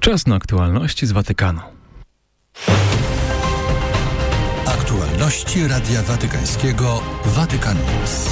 Czas na aktualności z Watykanu. Aktualności Radia Watykańskiego Vatican News.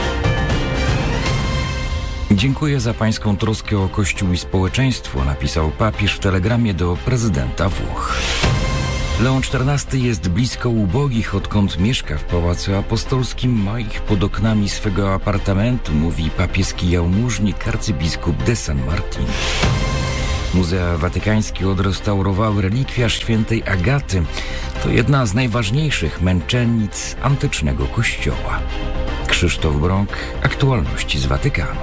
Dziękuję za pańską troskę o Kościół i społeczeństwo, napisał papież w telegramie do prezydenta Włoch. Leon XIV jest blisko ubogich, odkąd mieszka w Pałacu Apostolskim, ma ich pod oknami swego apartamentu, mówi papieski jałmużnik arcybiskup de San Martin. Muzea watykańskie odrestaurowały relikwiarz świętej Agaty. To jedna z najważniejszych męczennic antycznego kościoła. Krzysztof Brąk, aktualności z Watykanu.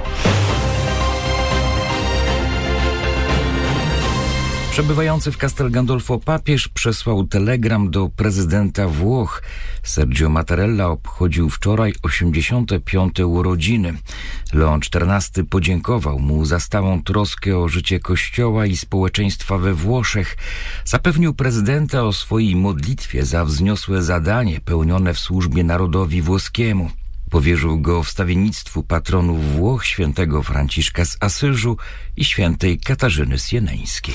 Przebywający w Castel Gandolfo papież przesłał telegram do prezydenta Włoch. Sergio Mattarella obchodził wczoraj 85. urodziny. Leon XIV podziękował mu za stałą troskę o życie Kościoła i społeczeństwa we Włoszech. Zapewnił prezydenta o swojej modlitwie za wzniosłe zadanie pełnione w służbie narodowi włoskiemu. Powierzył go wstawiennictwu patronów Włoch, świętego Franciszka z Asyżu i świętej Katarzyny Sieneńskiej.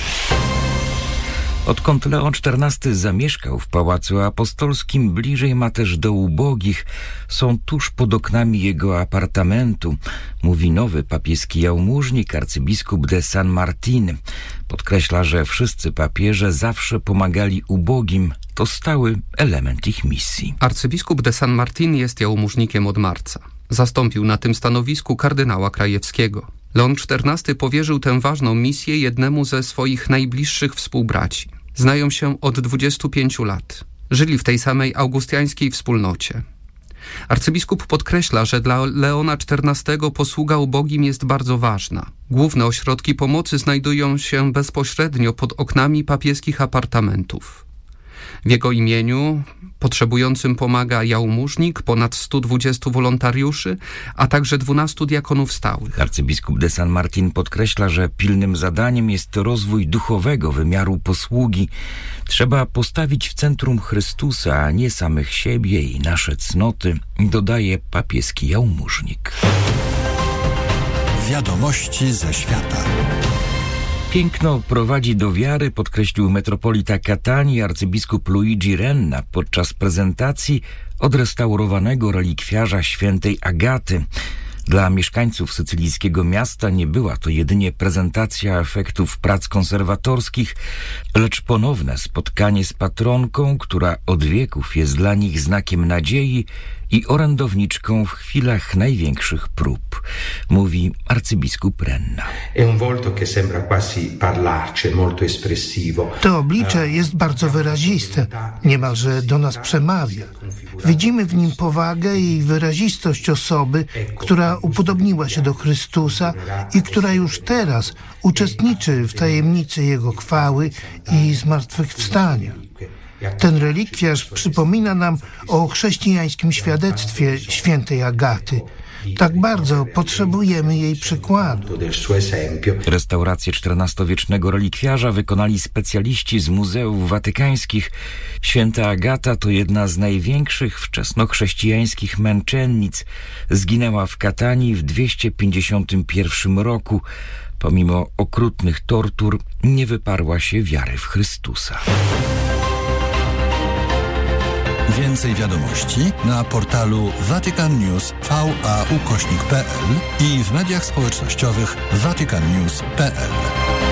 Odkąd Leon XIV zamieszkał w Pałacu Apostolskim, bliżej ma też do ubogich. Są tuż pod oknami jego apartamentu, mówi nowy papieski jałmużnik arcybiskup de San Martin. Podkreśla, że wszyscy papieże zawsze pomagali ubogim. To stały element ich misji. Arcybiskup de San Martin jest jałmużnikiem od marca. Zastąpił na tym stanowisku kardynała Krajewskiego. Leon XIV powierzył tę ważną misję jednemu ze swoich najbliższych współbraci. Znają się od 25 lat. Żyli w tej samej augustiańskiej wspólnocie. Arcybiskup podkreśla, że dla Leona XIV posługa ubogim jest bardzo ważna. Główne ośrodki pomocy znajdują się bezpośrednio pod oknami papieskich apartamentów. W jego imieniu potrzebującym pomaga jałmużnik, ponad 120 wolontariuszy, a także 12 diakonów stałych. Arcybiskup de San Martin podkreśla, że pilnym zadaniem jest rozwój duchowego wymiaru posługi. Trzeba postawić w centrum Chrystusa, a nie samych siebie i nasze cnoty, dodaje papieski jałmużnik. Wiadomości ze świata. Piękno prowadzi do wiary, podkreślił metropolita Catanii arcybiskup Luigi Renna podczas prezentacji odrestaurowanego relikwiarza świętej Agaty. Dla mieszkańców sycylijskiego miasta nie była to jedynie prezentacja efektów prac konserwatorskich, lecz ponowne spotkanie z patronką, która od wieków jest dla nich znakiem nadziei i orędowniczką w chwilach największych prób, mówi arcybiskup Renna. To oblicze jest bardzo wyraziste, niemalże do nas przemawia. Widzimy w nim powagę i wyrazistość osoby, która upodobniła się do Chrystusa i która już teraz uczestniczy w tajemnicy Jego chwały i zmartwychwstania. Ten relikwiarz przypomina nam o chrześcijańskim świadectwie świętej Agaty. Tak bardzo potrzebujemy jej przykładu. Restaurację XIV-wiecznego relikwiarza wykonali specjaliści z muzeów watykańskich. Święta Agata to jedna z największych wczesnochrześcijańskich męczennic. Zginęła w Catanii w 251 roku. Pomimo okrutnych tortur nie wyparła się wiary w Chrystusa. Więcej wiadomości na portalu vaticannews.va/pl i w mediach społecznościowych vaticannews.pl.